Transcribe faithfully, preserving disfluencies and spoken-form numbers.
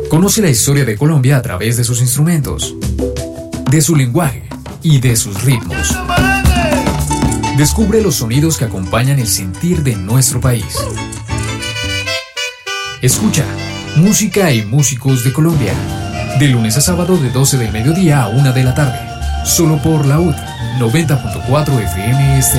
Conoce la historia de Colombia a través de sus instrumentos, de su lenguaje y de sus ritmos. Descubre los sonidos que acompañan el sentir de nuestro país. Escucha Música y Músicos de Colombia, de lunes a sábado de doce del mediodía a una de la tarde, solo por la U D noventa punto cuatro F M Estéreo.